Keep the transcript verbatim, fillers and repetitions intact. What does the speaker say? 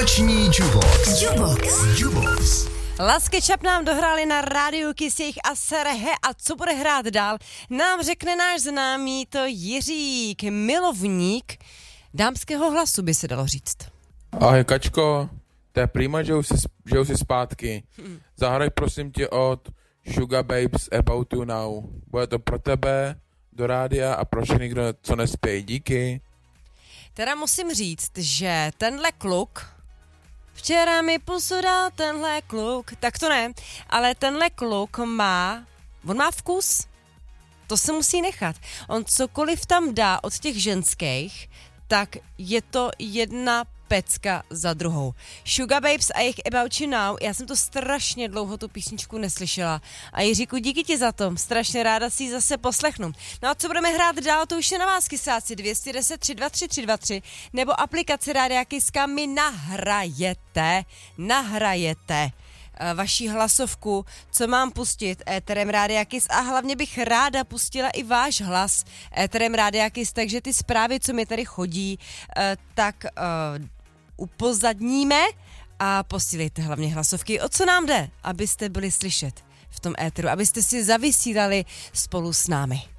Noční Jukebox. Jukebox. Jukebox. Las Ketchup nám dohráli na rádiu Kiss jejich a Serhe a co bude hrát dál, nám řekne náš známý to Jiřík, milovník dámského hlasu, by se dalo říct. Ahoj Kačko, to je prima, že už jsi, že už jsi zpátky. Hmm. Zahraj prosím tě od Sugar Babes About You Now. Bude to pro tebe, do rádia a pro všechny, kdo co nespějí. Díky. Teda musím říct, že tenhle kluk, včera mi pusu dal tenhle kluk, tak to ne, ale tenhle kluk má, on má vkus, to se musí nechat. On cokoliv tam dá od těch ženských, tak je to jedna pecka za druhou. Sugar Babes a jejich About You Now, já jsem to strašně dlouho tu písničku neslyšela a Jiříku, díky ti za to, strašně ráda si ji zase poslechnu. No a co budeme hrát dál, to už je na vás, kysáci, dvě jedna nula tři dva tři tři dva tři nebo aplikace Rádia Kiska, mi nahrajete, nahrajete vaší hlasovku, co mám pustit éterem Rádia Kiss a hlavně bych ráda pustila i váš hlas éterem Rádia Kiss, takže ty zprávy, co mi tady chodí, tak uh, upozadníme a posílejte hlavně hlasovky, o co nám jde, abyste byli slyšet v tom éteru, abyste si zavysílali spolu s námi.